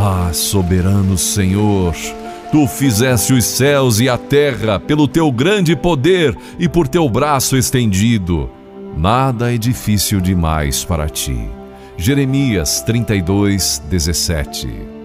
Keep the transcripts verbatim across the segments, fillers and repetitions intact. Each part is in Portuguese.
Ah, soberano Senhor, Tu fizeste os céus e a terra pelo Teu grande poder e por Teu braço estendido. Nada é difícil demais para Ti. Jeremias trinta e dois, dezessete.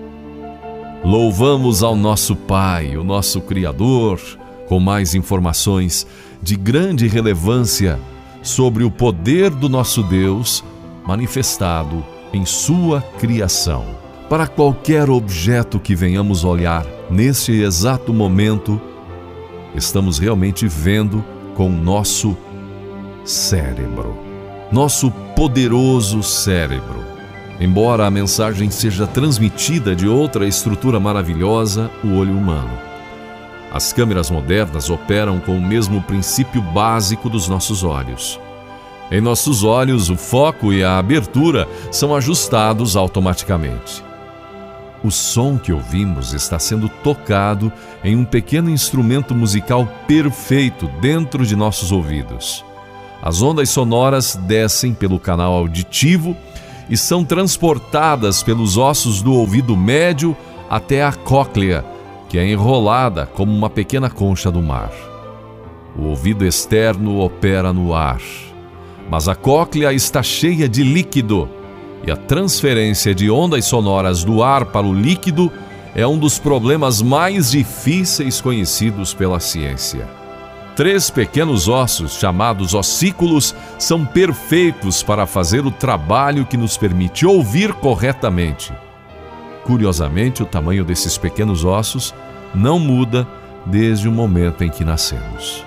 Louvamos ao nosso Pai, o nosso Criador, com mais informações de grande relevância sobre o poder do nosso Deus manifestado em Sua criação. Para qualquer objeto que venhamos olhar neste exato momento, estamos realmente vendo com o nosso cérebro, nosso poderoso cérebro. Embora a mensagem seja transmitida de outra estrutura maravilhosa, o olho humano. As câmeras modernas operam com o mesmo princípio básico dos nossos olhos. Em nossos olhos, o foco e a abertura são ajustados automaticamente. O som que ouvimos está sendo tocado em um pequeno instrumento musical perfeito dentro de nossos ouvidos. As ondas sonoras descem pelo canal auditivo e são transportadas pelos ossos do ouvido médio até a cóclea, que é enrolada como uma pequena concha do mar. O ouvido externo opera no ar, mas a cóclea está cheia de líquido, e a transferência de ondas sonoras do ar para o líquido é um dos problemas mais difíceis conhecidos pela ciência. Três pequenos ossos, chamados ossículos, são perfeitos para fazer o trabalho que nos permite ouvir corretamente. Curiosamente, o tamanho desses pequenos ossos não muda desde o momento em que nascemos.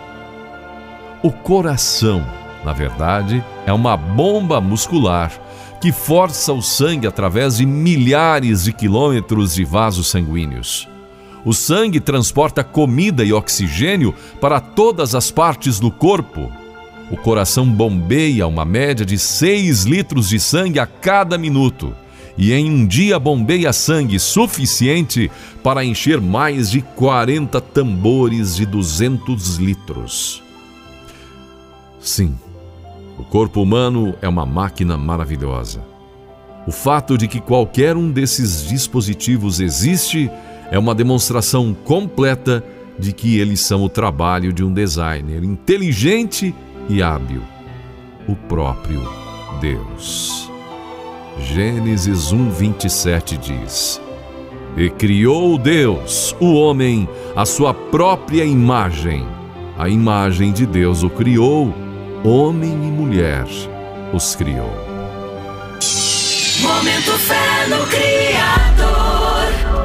O coração, na verdade, é uma bomba muscular que força o sangue através de milhares de quilômetros de vasos sanguíneos. O sangue transporta comida e oxigênio para todas as partes do corpo. O coração bombeia uma média de seis litros de sangue a cada minuto e em um dia bombeia sangue suficiente para encher mais de quarenta tambores de duzentos litros. Sim, o corpo humano é uma máquina maravilhosa. O fato de que qualquer um desses dispositivos existe é uma demonstração completa de que eles são o trabalho de um designer inteligente e hábil, o próprio Deus. Gênesis um, vinte e sete diz: E criou Deus, o homem, à sua própria imagem. A imagem de Deus o criou, homem e mulher os criou. Momento Fé no Criador.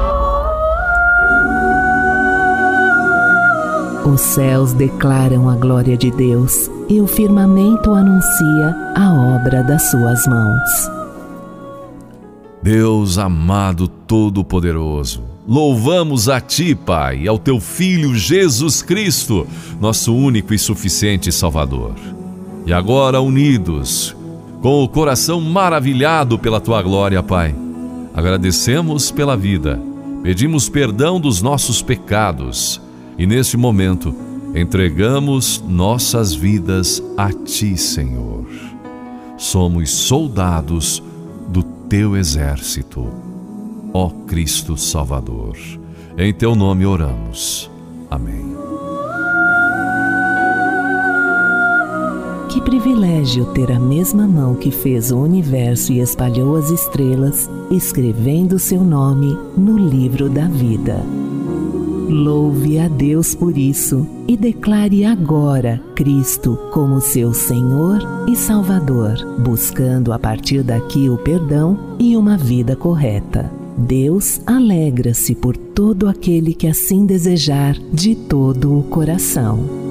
Os céus declaram a glória de Deus e o firmamento anuncia a obra das suas mãos. Deus amado Todo-Poderoso, louvamos a Ti, Pai, e ao Teu Filho Jesus Cristo, nosso único e suficiente Salvador. E agora, unidos, com o coração maravilhado pela Tua glória, Pai, agradecemos pela vida, pedimos perdão dos nossos pecados e, neste momento, entregamos nossas vidas a Ti, Senhor. Somos soldados do Teu exército, ó Cristo Salvador. Em Teu nome oramos. Amém. Que privilégio ter a mesma mão que fez o universo e espalhou as estrelas, escrevendo seu nome no livro da vida. Louve a Deus por isso e declare agora Cristo como seu Senhor e Salvador, buscando a partir daqui o perdão e uma vida correta. Deus alegra-se por todo aquele que assim desejar de todo o coração.